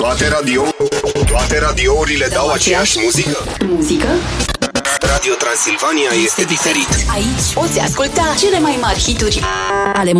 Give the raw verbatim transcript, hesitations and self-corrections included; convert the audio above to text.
Toate radio Toate radiourile dau, dau aceeași muzică? Muzică? Radio Transilvania este diferit. Aici poți asculta cele mai mari hituri ale